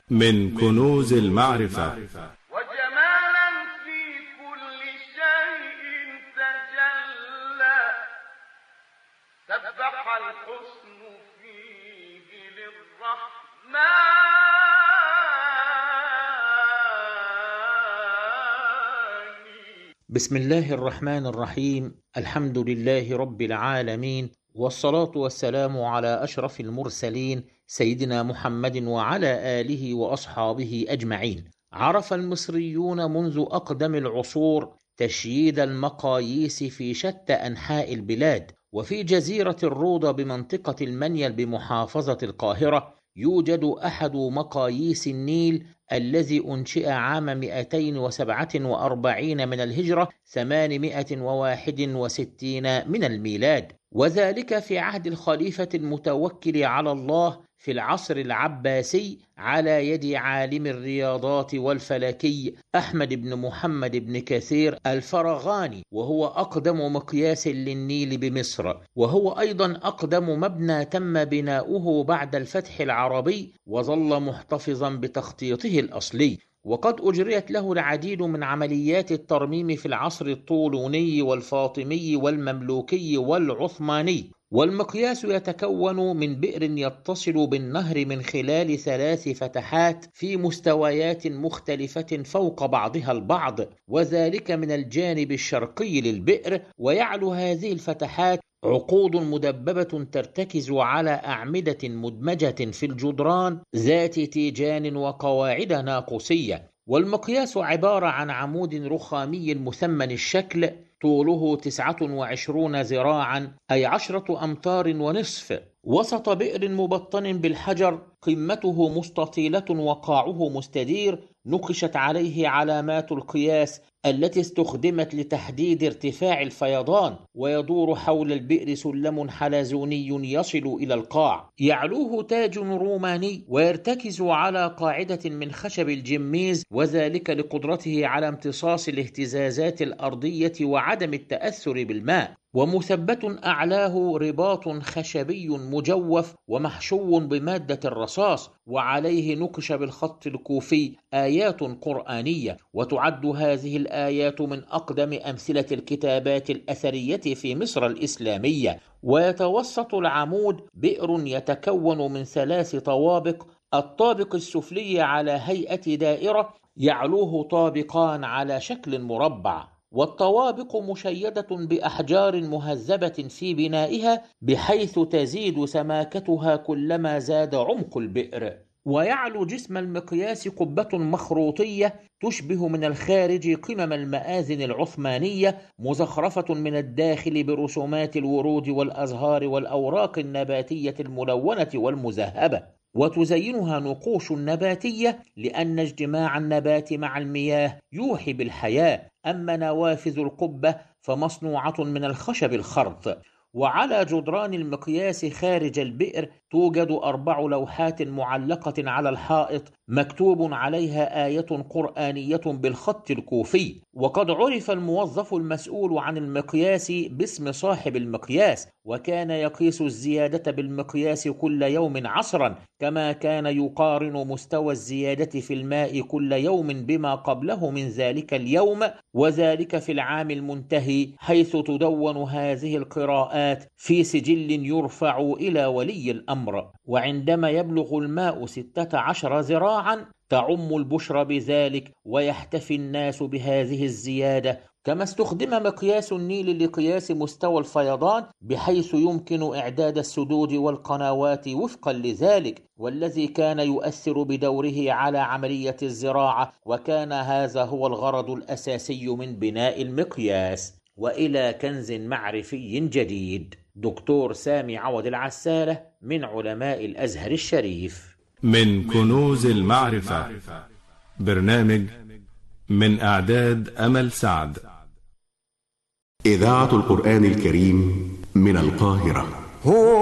من كنوز المعرفة. وجمالا في كل شيء تجلى، سبح الحسن فيه للرحمن. بسم الله الرحمن الرحيم. الحمد لله رب العالمين، والصلاة والسلام على أشرف المرسلين سيدنا محمد وعلى آله وأصحابه أجمعين. عرف المصريون منذ أقدم العصور تشييد المقاييس في شتى أنحاء البلاد، وفي جزيرة الروضة بمنطقة المنيل بمحافظة القاهرة يوجد أحد مقاييس النيل الذي أنشئ عام 247 من الهجرة 861 من الميلاد، وذلك في عهد الخليفة المتوكل على الله في العصر العباسي على يد عالم الرياضات والفلكي أحمد بن محمد بن كثير الفرغاني، وهو أقدم مقياس للنيل بمصر، وهو أيضا أقدم مبنى تم بناؤه بعد الفتح العربي وظل محتفظا بتخطيطه الأصلي. وقد أجريت له العديد من عمليات الترميم في العصر الطولوني والفاطمي والمملوكي والعثماني. والمقياس يتكون من بئر يتصل بالنهر من خلال 3 فتحات في مستويات مختلفة فوق بعضها البعض، وذلك من الجانب الشرقي للبئر، ويعلو هذه الفتحات عقود مدببة ترتكز على أعمدة مدمجة في الجدران ذات تيجان وقواعد ناقوسية. والمقياس عبارة عن عمود رخامي مثمن الشكل طوله 29 ذراعا أي 10 أمتار ونصف، وسط بئر مبطن بالحجر، قمته مستطيلة وقاعه مستدير، نقشت عليه علامات القياس التي استخدمت لتحديد ارتفاع الفيضان، ويدور حول البئر سلم حلزوني يصل إلى القاع، يعلوه تاج روماني ويرتكز على قاعدة من خشب الجميز، وذلك لقدرته على امتصاص الاهتزازات الأرضية وعدم التأثر بالماء. ومثبت أعلاه رباط خشبي مجوف ومحشو بمادة الرصاص، وعليه نقش بالخط الكوفي آيات قرآنية، وتعد هذه الآيات من أقدم أمثلة الكتابات الأثرية في مصر الإسلامية. ويتوسط العمود بئر يتكون من 3 طوابق، الطابق السفلي على هيئة دائرة يعلوه طابقان على شكل مربع، والطوابق مشيدة بأحجار مهذبة في بنائها بحيث تزيد سماكتها كلما زاد عمق البئر. ويعلو جسم المقياس قبة مخروطية تشبه من الخارج قمم المآذن العثمانية، مزخرفة من الداخل برسومات الورود والأزهار والأوراق النباتية الملونة والمذهبة، وتزينها نقوش نباتية لأن اجتماع النبات مع المياه يوحي بالحياة. أما نوافذ القبة فمصنوعة من الخشب الخرط. وعلى جدران المقياس خارج البئر توجد 4 لوحات معلقة على الحائط مكتوب عليها آية قرآنية بالخط الكوفي. وقد عرف الموظف المسؤول عن المقياس باسم صاحب المقياس، وكان يقيس الزيادة بالمقياس كل يوم عصرا، كما كان يقارن مستوى الزيادة في الماء كل يوم بما قبله من ذلك اليوم، وذلك في العام المنتهي، حيث تدون هذه القراءات في سجل يرفع إلى ولي الأمر. وعندما يبلغ الماء 16 ذراعا تعم البشرى بذلك ويحتفي الناس بهذه الزيادة. كما استخدم مقياس النيل لقياس مستوى الفيضان بحيث يمكن إعداد السدود والقنوات وفقا لذلك، والذي كان يؤثر بدوره على عملية الزراعة، وكان هذا هو الغرض الأساسي من بناء المقياس. وإلى كنز معرفي جديد. دكتور سامي عوض العسالة من علماء الأزهر الشريف. من كنوز المعرفة، برنامج من إعداد أمل سعد. إذاعة القرآن الكريم من القاهرة.